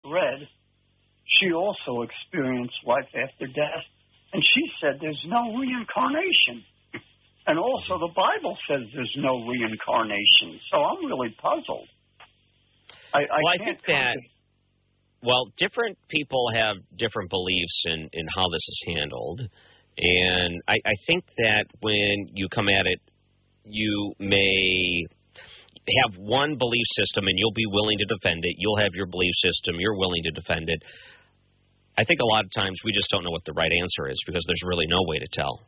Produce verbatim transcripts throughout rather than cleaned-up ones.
read, she also experienced life after death, and she said there's no reincarnation. And also the Bible says there's no reincarnation. So I'm really puzzled. I, I well, I can't think that, to... well, different people have different beliefs in, in how this is handled. And I, I think that when you come at it, you may have one belief system and you'll be willing to defend it. You'll have your belief system. You're willing to defend it. I think a lot of times we just don't know what the right answer is because there's really no way to tell.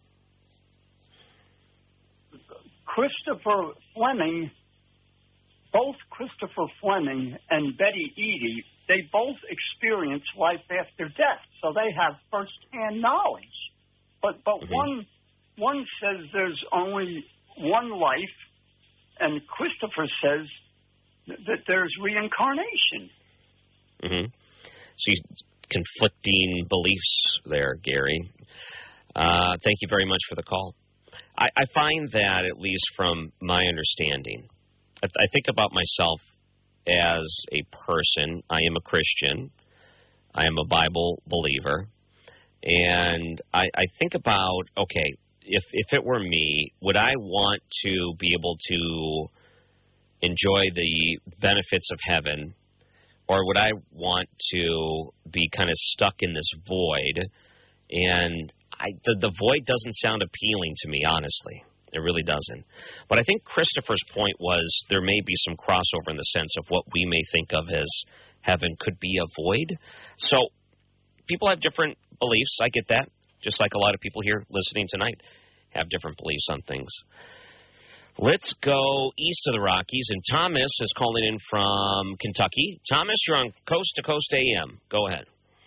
Christopher Fleming, both Christopher Fleming and Betty Eadie, they both experience life after death, so they have first-hand knowledge. But but mm-hmm. one one says there's only one life, and Christopher says th- that there's reincarnation. Mm-hmm. So you, conflicting beliefs there, Gary. Uh, thank you very much for the call. I, I find that, at least from my understanding, I, I think about myself as a person. I am a Christian. I am a Bible believer. And I, I think about, okay, if if it were me, would I want to be able to enjoy the benefits of heaven, or would I want to be kind of stuck in this void? And I, the, the void doesn't sound appealing to me, honestly. It really doesn't. But I think Christopher's point was there may be some crossover in the sense of what we may think of as heaven could be a void. So people have different beliefs. I get that. Just like a lot of people here listening tonight have different beliefs on things. Let's go east of the Rockies, and Thomas is calling in from Kentucky. Thomas, you're on Coast to Coast A M. Go ahead.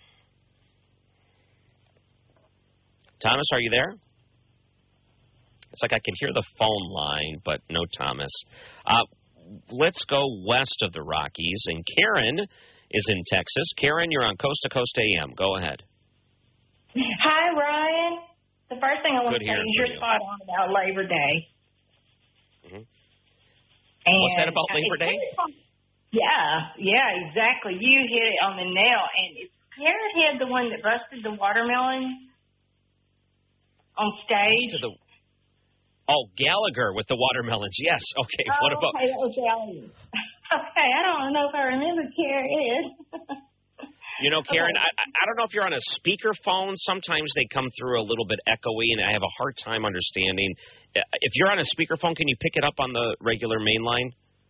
Thomas, are you there? It's like I can hear the phone line, but no Thomas. Uh, let's go west of the Rockies, and Karen is in Texas. Karen, you're on Coast to Coast A M. Go ahead. Hi, Ryan. The first thing I want to say is you're spot on about Labor Day. Mm-hmm. What's that about Labor Day? Yeah, yeah, exactly. You hit it on the nail. And is Parrot Head the one that busted the watermelon on stage? The, oh, Gallagher with the watermelons. Yes. Okay. Oh, what about? Okay, that was Gallagher. Okay, I don't know if I remember Parrot. You know, Karen, okay. I, I don't know if you're on a speakerphone. Sometimes they come through a little bit echoey, and I have a hard time understanding. If you're on a speakerphone, can you pick it up on the regular main line?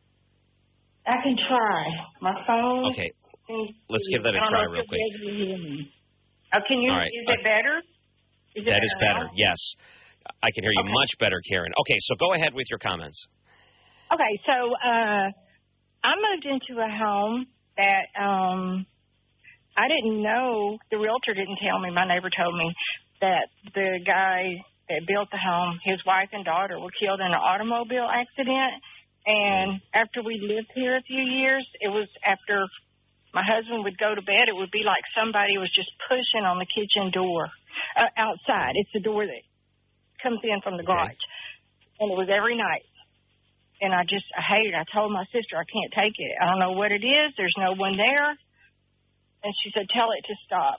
I can try. My phone. Okay. Let's give that a try real quick. Oh, can you? All right. Is it better? Is it that better is better. now? Yes. I can hear you okay. much better, Karen. Okay, so go ahead with your comments. Okay, so uh, I moved into a home that um, I didn't know. The realtor didn't tell me. My neighbor told me that the guy that built the home, his wife and daughter were killed in an automobile accident. And after we lived here a few years, it was after my husband would go to bed, it would be like somebody was just pushing on the kitchen door uh, outside. It's the door that comes in from the garage. Okay. And it was every night. And I just, I hated it. I told my sister, I can't take it. I don't know what it is. There's no one there. And she said, tell it to stop.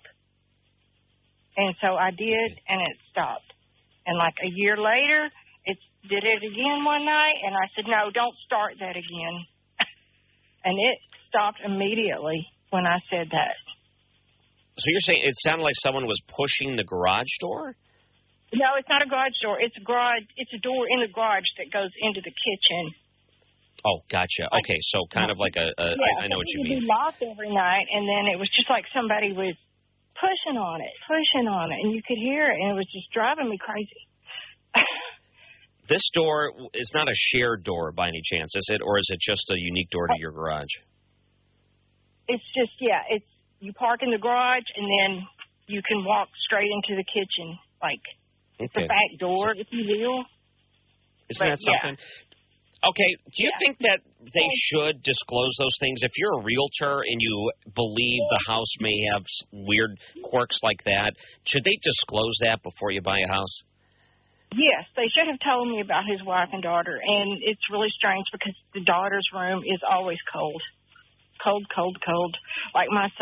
And so I did, and it stopped. And like a year later, it did it again one night, and I said, no, don't start that again. And it stopped immediately when I said that. So you're saying it sounded like someone was pushing the garage door? No, it's not a garage door. It's a garage. It's a door in the garage that goes into the kitchen. Oh, gotcha. Like, okay, so kind of like a, a yeah, I, I know what you mean. It would be locked every night, and then it was just like somebody was pushing on it, pushing on it, and you could hear it, and it was just driving me crazy. This door is not a shared door by any chance, is it? Or is it just a unique door to your garage? It's just, yeah, it's you park in the garage, and then you can walk straight into the kitchen, like okay. the back door, if you will. Isn't but, that something? Yeah. Okay, do you yeah. think that they should disclose those things? If you're a realtor and you believe the house may have weird quirks like that, should they disclose that before you buy a house? Yes, they should have told me about his wife and daughter, and it's really strange because the daughter's room is always cold. Cold, cold, cold. Like my son.